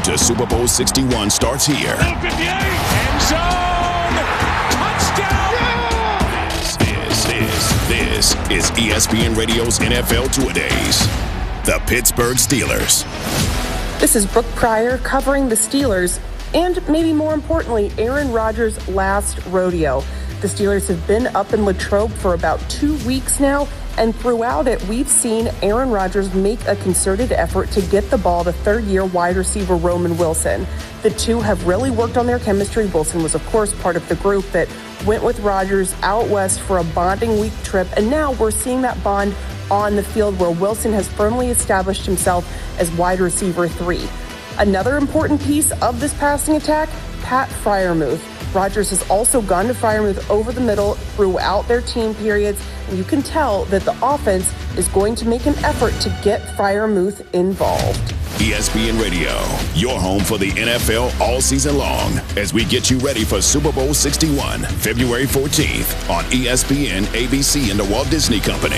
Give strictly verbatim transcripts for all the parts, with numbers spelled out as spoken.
road to Super Bowl sixty-one starts here. End zone! Touchdown! This is, this, this is E S P N Radio's N F L Two-A-Days. The Pittsburgh Steelers. This is Brooke Pryor covering the Steelers and, maybe more importantly, Aaron Rodgers' last rodeo. The Steelers have been up in Latrobe for about two weeks now, and throughout it, we've seen Aaron Rodgers make a concerted effort to get the ball to third-year wide receiver Roman Wilson. The two have really worked on their chemistry. Wilson was, of course, part of the group that went with Rodgers out west for a bonding week trip, and now we're seeing that bond on the field where Wilson has firmly established himself as wide receiver three. Another important piece of this passing attack, Pat Freiermuth. Rodgers has also gone to Freiermuth over the middle throughout their team periods, and you can tell that the offense is going to make an effort to get Freiermuth involved. E S P N Radio, your home for the N F L all season long, as we get you ready for Super Bowl sixty-one, February fourteenth on E S P N, A B C, and the Walt Disney Company.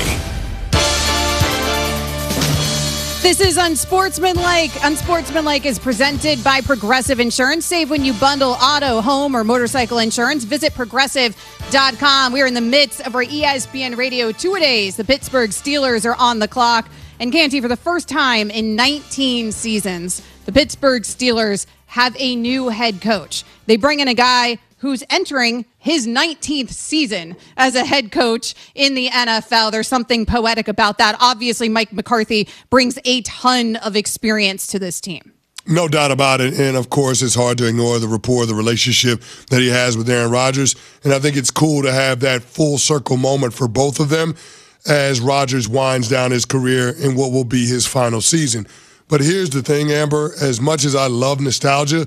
This is Unsportsmanlike. Unsportsmanlike is presented by Progressive Insurance. Save when you bundle auto, home, or motorcycle insurance. Visit progressive dot com. We are in the midst of our E S P N Radio Two-A-Days. The Pittsburgh Steelers are on the clock. And Canty, for the first time in nineteen seasons, the Pittsburgh Steelers have a new head coach. They bring in a guy who's entering his nineteenth season as a head coach in the N F L. There's something poetic about that. Obviously, Mike McCarthy brings a ton of experience to this team. No doubt about it. And, of course, it's hard to ignore the rapport, the relationship that he has with Aaron Rodgers. And I think it's cool to have that full circle moment for both of them as Rodgers winds down his career in what will be his final season. But here's the thing, Amber. As much as I love nostalgia,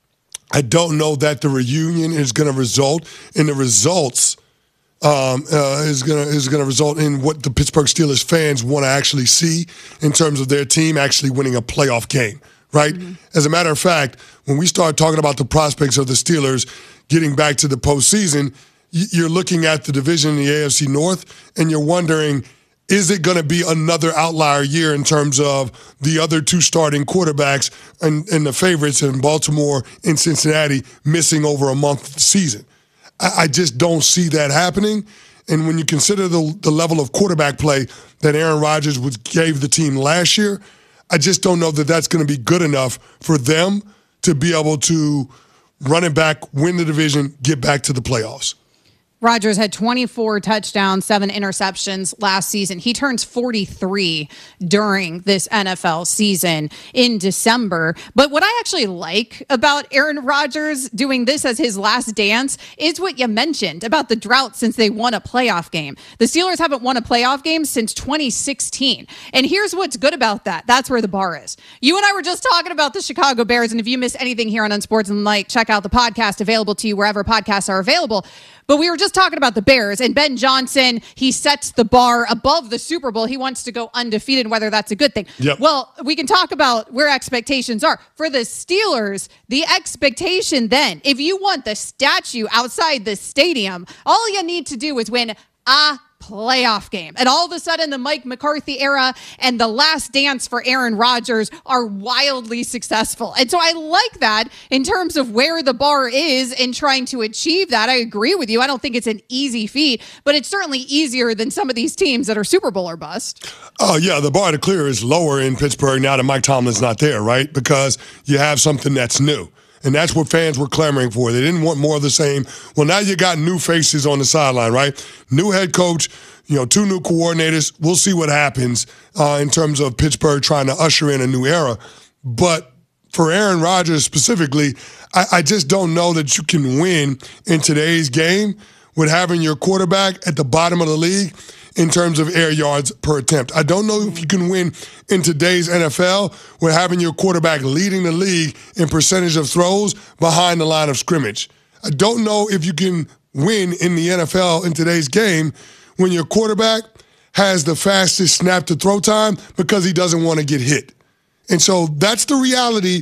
I don't know that the reunion is going to result in the results um, uh, is going to is going to result in what the Pittsburgh Steelers fans want to actually see in terms of their team actually winning a playoff game, right? Mm-hmm. As a matter of fact, when we start talking about the prospects of the Steelers getting back to the postseason, you're looking at the division in the A F C North, and you're wondering, is it going to be another outlier year in terms of the other two starting quarterbacks and, and the favorites in Baltimore and Cincinnati missing over a month of the season? I, I just don't see that happening. And when you consider the, the level of quarterback play that Aaron Rodgers was, gave the team last year, I just don't know that that's going to be good enough for them to be able to run it back, win the division, get back to the playoffs. Rodgers had twenty-four touchdowns, seven interceptions last season. He turns forty-three during this N F L season in December. But what I actually like about Aaron Rodgers doing this as his last dance is what you mentioned about the drought since they won a playoff game. The Steelers haven't won a playoff game since twenty sixteen. And here's what's good about that. That's where the bar is. You and I were just talking about the Chicago Bears. And if you miss anything here on Unsportsmanlike, check out the podcast available to you wherever podcasts are available. But we were just talking about the Bears, and Ben Johnson, he sets the bar above the Super Bowl. He wants to go undefeated, whether that's a good thing. Yep. Well, we can talk about where expectations are. For the Steelers, the expectation then, if you want the statue outside the stadium, all you need to do is win a playoff game. And all of a sudden, the Mike McCarthy era and the last dance for Aaron Rodgers are wildly successful. And so I like that in terms of where the bar is in trying to achieve that. I agree with you. I don't think it's an easy feat, but it's certainly easier than some of these teams that are Super Bowl or bust. Oh, yeah, the bar to clear is lower in Pittsburgh now that Mike Tomlin's not there, right? Because you have something that's new. And that's what fans were clamoring for. They didn't want more of the same. Well, now you got new faces on the sideline, right? New head coach, you know, two new coordinators. We'll see what happens uh, in terms of Pittsburgh trying to usher in a new era. But for Aaron Rodgers specifically, I, I just don't know that you can win in today's game with having your quarterback at the bottom of the league in terms of air yards per attempt. I don't know if you can win in today's N F L with having your quarterback leading the league in percentage of throws behind the line of scrimmage. I don't know if you can win in the N F L in today's game when your quarterback has the fastest snap to throw time because he doesn't want to get hit. And so that's the reality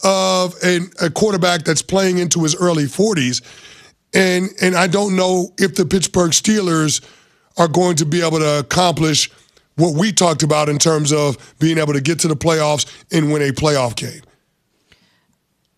of a, a quarterback that's playing into his early forties. And, and I don't know if the Pittsburgh Steelers are going to be able to accomplish what we talked about in terms of being able to get to the playoffs and win a playoff game.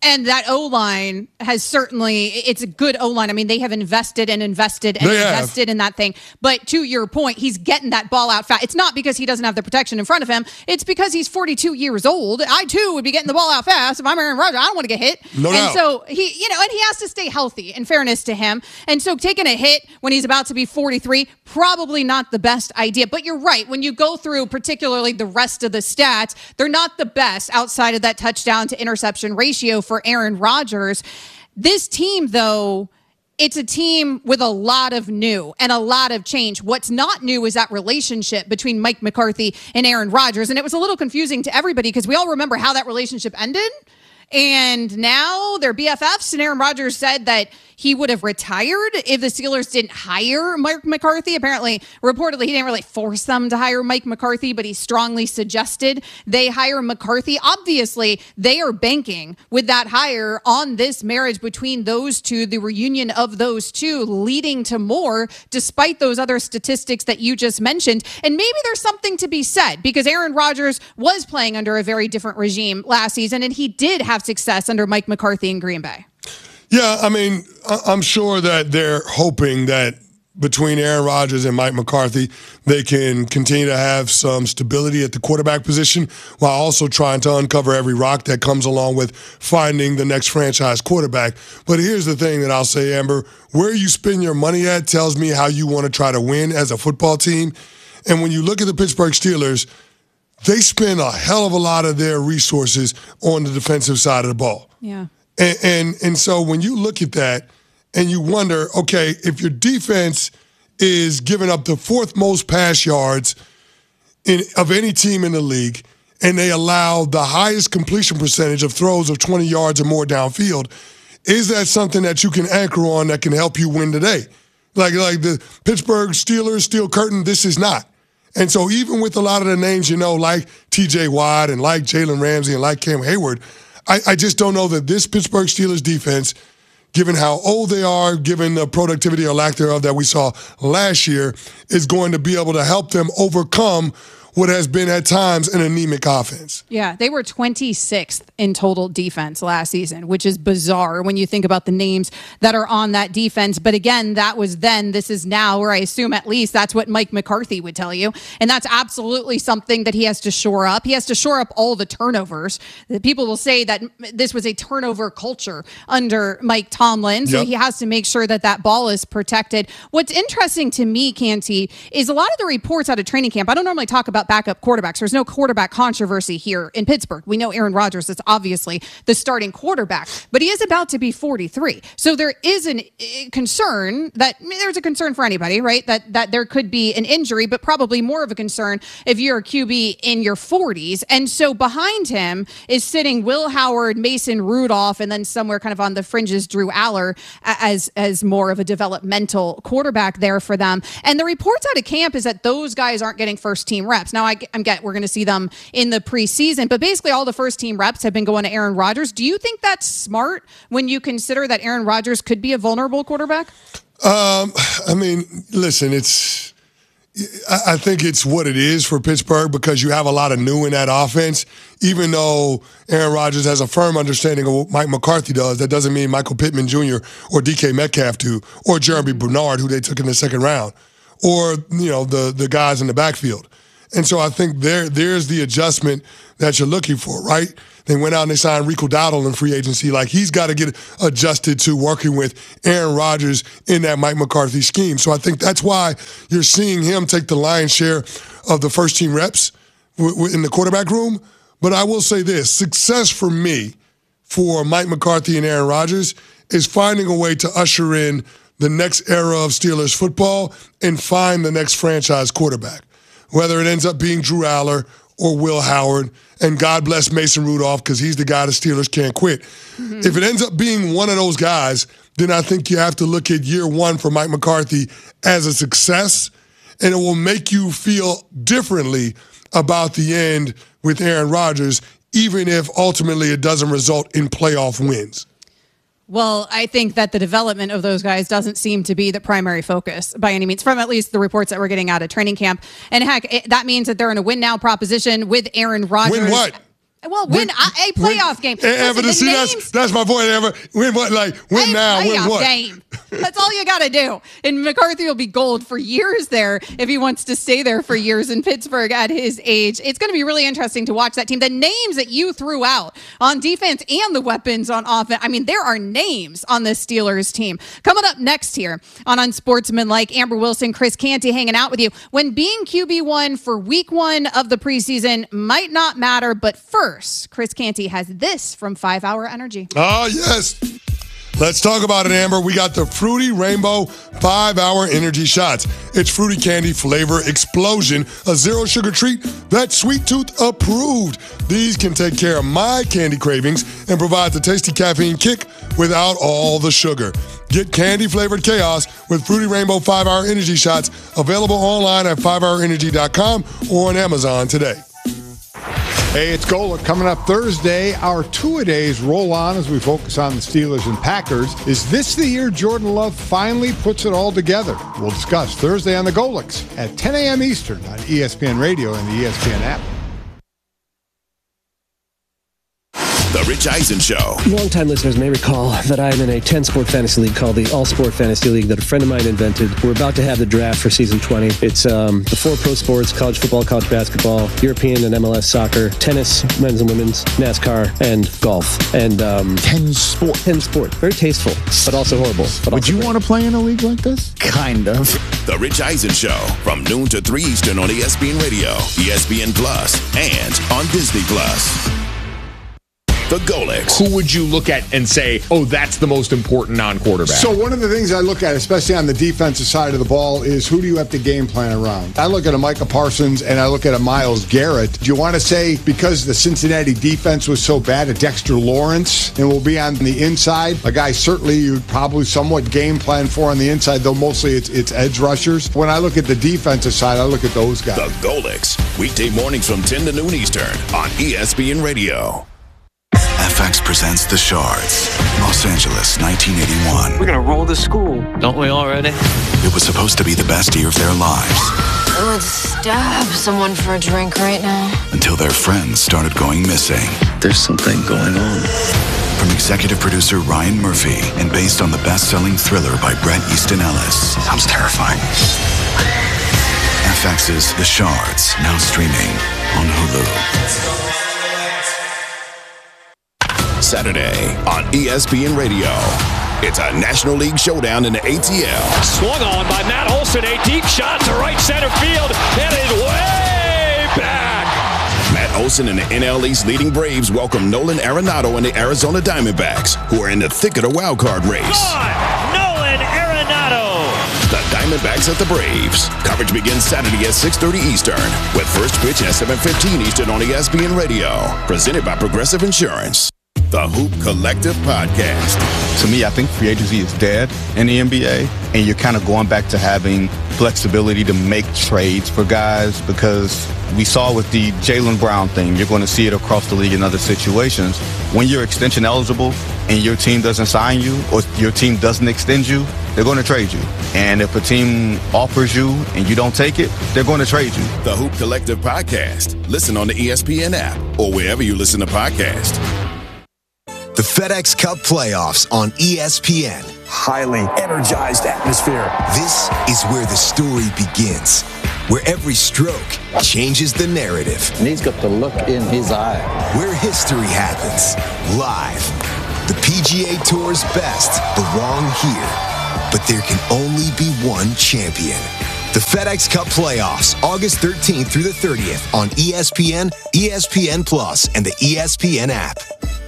And that O-line has certainly, it's a good O-line. I mean, they have invested and invested and they invested have. in that thing. But to your point, he's getting that ball out fast. It's not because he doesn't have the protection in front of him. It's because he's forty-two years old. I, too, would be getting the ball out fast. If I'm Aaron Rodgers, I don't want to get hit. No and doubt. so he, you know, and he has to stay healthy, in fairness to him. And so taking a hit when he's about to be forty-three, probably not the best idea. But you're right. When you go through particularly the rest of the stats, they're not the best outside of that touchdown to interception ratio for Aaron Rodgers. This team, though, it's a team with a lot of new and a lot of change. What's not new is that relationship between Mike McCarthy and Aaron Rodgers. And it was a little confusing to everybody because we all remember how that relationship ended. And now they're B F Fs, and Aaron Rodgers said that he would have retired if the Steelers didn't hire Mike McCarthy. Apparently, reportedly, he didn't really force them to hire Mike McCarthy, but he strongly suggested they hire McCarthy. Obviously, they are banking with that hire on this marriage between those two, the reunion of those two, leading to more, despite those other statistics that you just mentioned. And maybe there's something to be said, because Aaron Rodgers was playing under a very different regime last season, and he did have success under Mike McCarthy in Green Bay. Yeah, I mean, I'm sure that they're hoping that between Aaron Rodgers and Mike McCarthy, they can continue to have some stability at the quarterback position while also trying to uncover every rock that comes along with finding the next franchise quarterback. But here's the thing that I'll say, Amber, where you spend your money at tells me how you want to try to win as a football team. And when you look at the Pittsburgh Steelers, they spend a hell of a lot of their resources on the defensive side of the ball. Yeah. And, and and so when you look at that and you wonder, okay, if your defense is giving up the fourth most pass yards in, of any team in the league, and they allow the highest completion percentage of throws of twenty yards or more downfield, is that something that you can anchor on that can help you win today? Like, like the Pittsburgh Steelers, Steel Curtain, this is not. And so even with a lot of the names, you know, like T J Watt and like Jalen Ramsey and like Cam Hayward, I, I just don't know that this Pittsburgh Steelers defense, given how old they are, given the productivity or lack thereof that we saw last year, is going to be able to help them overcome what has been at times an anemic offense. Yeah, they were twenty-sixth in total defense last season, which is bizarre when you think about the names that are on that defense. But again, that was then, this is now, or I assume at least that's what Mike McCarthy would tell you. And that's absolutely something that he has to shore up. He has to shore up all the turnovers. People will say that this was a turnover culture under Mike Tomlin. So yep. He has to make sure that that ball is protected. What's interesting to me, Canty, is a lot of the reports out of training camp. I don't normally talk about backup quarterbacks. There's no quarterback controversy here in Pittsburgh. We know Aaron Rodgers is obviously the starting quarterback, but he is about to be forty-three. So there is a concern that, I mean, there's a concern for anybody, right? That that there could be an injury, but probably more of a concern if you're a Q B in your forties. And so behind him is sitting Will Howard, Mason Rudolph, and then somewhere kind of on the fringes, Drew Aller as, as more of a developmental quarterback there for them. And the reports out of camp is that those guys aren't getting first team reps. Now, I, I get we're going to see them in the preseason, but basically all the first team reps have been going to Aaron Rodgers. Do you think that's smart when you consider that Aaron Rodgers could be a vulnerable quarterback? Um, I mean, listen, it's, I, I think it's what it is for Pittsburgh because you have a lot of new in that offense. Even though Aaron Rodgers has a firm understanding of what Mike McCarthy does, that doesn't mean Michael Pittman Junior or D K Metcalf do, or Jeremy Bernard, who they took in the second round, or, you know, the, the guys in the backfield. And so I think there there's the adjustment that you're looking for, right? They went out and they signed Rico Dowdle in free agency. Like, he's got to get adjusted to working with Aaron Rodgers in that Mike McCarthy scheme. So I think that's why you're seeing him take the lion's share of the first team reps w- w- in the quarterback room. But I will say this, success for me for Mike McCarthy and Aaron Rodgers is finding a way to usher in the next era of Steelers football and find the next franchise quarterback. Whether it ends up being Drew Aller or Will Howard, and God bless Mason Rudolph because he's the guy the Steelers can't quit. Mm-hmm. If it ends up being one of those guys, then I think you have to look at year one for Mike McCarthy as a success, and it will make you feel differently about the end with Aaron Rodgers, even if ultimately it doesn't result in playoff wins. Well, I think that the development of those guys doesn't seem to be the primary focus by any means, from at least the reports that we're getting out of training camp. And heck, it, that means that they're in a win now proposition with Aaron Rodgers. Win what? Well, win, win a playoff win, game. Amber, Listen, see, names, that's, that's my point, Amber. Win what? Like, win a now, win what? Game. That's all you got to do. And McCarthy will be gold for years there if he wants to stay there for years in Pittsburgh at his age. It's going to be really interesting to watch that team. The names that you threw out on defense and the weapons on offense. I mean, there are names on the Steelers team. Coming up next here on Unsportsmanlike, Amber Wilson, Chris Canty hanging out with you. When being Q B one for week one of the preseason might not matter, but first, Chris Canty has this from five hour Energy. Oh, yes. Let's talk about it, Amber. We got the Fruity Rainbow five hour Energy Shots. It's fruity candy flavor explosion, a zero-sugar treat that's Sweet Tooth approved. These can take care of my candy cravings and provide the tasty caffeine kick without all the sugar. Get candy-flavored chaos with Fruity Rainbow five hour Energy Shots, available online at five hour energy dot com or on Amazon today. Hey, it's Golic. Coming up Thursday, our two-a-days roll on as we focus on the Steelers and Packers. Is this the year Jordan Love finally puts it all together? We'll discuss Thursday on the Golics at ten a.m. Eastern on E S P N Radio and the E S P N app. The Rich Eisen Show. Longtime listeners may recall that I'm in a ten-sport fantasy league called the All-Sport Fantasy League that a friend of mine invented. We're about to have the draft for season twenty. It's um, the four pro sports, college football, college basketball, European and M L S soccer, tennis, men's and women's, NASCAR, and golf. And um, ten sport. ten sport. Very tasteful, but also horrible. But Would also you great. want to play in a league like this? Kind of. The Rich Eisen Show from noon to three Eastern on E S P N Radio, E S P N Plus, and on Disney Plus. The Golics. Who would you look at and say, oh, that's the most important non-quarterback? So one of the things I look at, especially on the defensive side of the ball, is who do you have to game plan around? I look at a Micah Parsons and I look at a Myles Garrett. Do you want to say because the Cincinnati defense was so bad, a Dexter Lawrence and will be on the inside? A guy certainly you'd probably somewhat game plan for on the inside, though mostly it's, it's edge rushers. When I look at the defensive side, I look at those guys. The Golics. Weekday mornings from ten to noon Eastern on E S P N Radio. F X presents The Shards, Los Angeles, nineteen eighty-one. We're gonna roll the school, don't we already? It was supposed to be the best year of their lives. I would stab someone for a drink right now. Until their friends started going missing. There's something going on. From executive producer Ryan Murphy and based on the best-selling thriller by Bret Easton Ellis. Sounds terrifying. F X's The Shards, now streaming on Hulu. Saturday on E S P N Radio. It's a National League showdown in the A T L. Swung on by Matt Olson, a deep shot to right center field, headed way back. Matt Olson and the N L East leading Braves welcome Nolan Arenado and the Arizona Diamondbacks, who are in the thick of the wild card race. Gone! Nolan Arenado! The Diamondbacks at the Braves. Coverage begins Saturday at six thirty Eastern, with first pitch at seven fifteen Eastern on E S P N Radio. Presented by Progressive Insurance. The Hoop Collective Podcast. To me, I think free agency is dead in the N B A, and you're kind of going back to having flexibility to make trades for guys, because we saw with the Jaylen Brown thing, you're going to see it across the league in other situations. When you're extension eligible and your team doesn't sign you or your team doesn't extend you, they're going to trade you. And if a team offers you and you don't take it, they're going to trade you. The Hoop Collective Podcast. Listen on the E S P N app or wherever you listen to podcasts. The FedEx Cup playoffs on E S P N. Highly energized atmosphere. This is where the story begins, where every stroke changes the narrative. And he's got the look in his eye. Where history happens, live. The P G A Tour's best belong here, but there can only be one champion. The FedEx Cup playoffs, August thirteenth through the thirtieth on E S P N, E S P N Plus, and the E S P N app.